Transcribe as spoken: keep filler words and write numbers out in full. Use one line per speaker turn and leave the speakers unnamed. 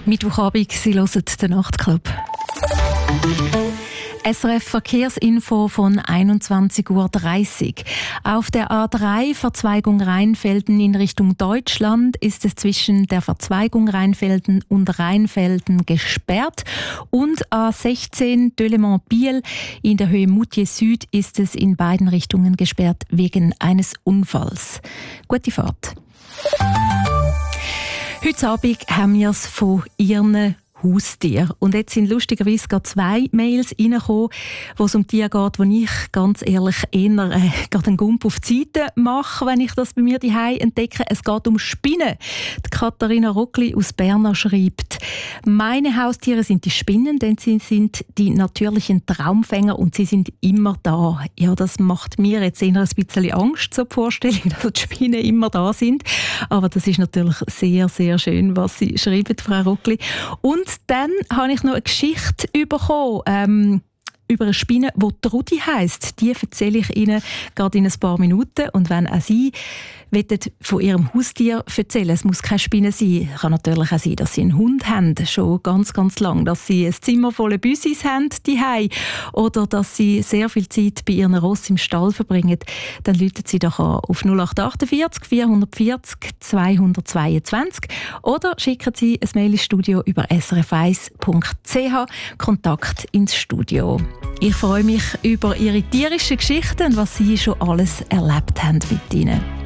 Mittwochabend, Sie hören den Nachtclub. S R F Verkehrsinfo von einundzwanzig Uhr dreißig. Auf der A drei Verzweigung Rheinfelden in Richtung Deutschland ist es zwischen der Verzweigung Rheinfelden und Rheinfelden gesperrt. Und A sechzehn Delemont-Biel in der Höhe Moutier Süd ist es in beiden Richtungen gesperrt wegen eines Unfalls. Gute Fahrt. Heute Abend haben wir es von Ihren Haustier. Und jetzt sind lustigerweise gerade zwei Mails reingekommen, wo es um Tiere geht, wo ich ganz ehrlich eher äh, gerade einen Gump auf die Seite mache, wenn ich das bei mir daheim entdecke. Es geht um Spinnen. Die Katharina Rockli aus Berna schreibt: Meine Haustiere sind die Spinnen, denn sie sind die natürlichen Traumfänger und sie sind immer da. Ja, das macht mir jetzt eher ein bisschen Angst, so die Vorstellung, dass die Spinnen immer da sind. Aber das ist natürlich sehr, sehr schön, was Sie schreiben, Frau Rockli. Und dann habe ich noch eine Geschichte bekommen, ähm, über eine Spinne, die Trudi heisst. Die erzähle ich Ihnen gerade in ein paar Minuten. Und wenn auch Sie von Ihrem Haustier erzählen, es muss keine Spinne sein. Es kann natürlich auch sein, dass Sie einen Hund haben, schon ganz, ganz lang. Dass Sie ein Zimmer voller Büssis haben, die Hause, oder dass Sie sehr viel Zeit bei Ihren Ross im Stall verbringen. Dann rufen Sie doch an auf null acht achtundvierzig vierhundertvierzig zweihundertzweiundzwanzig oder schicken Sie ein Mail ins Studio über s r f eins punkt c h. Kontakt ins Studio. Ich freue mich über Ihre tierischen Geschichten und was Sie schon alles erlebt haben mit ihnen.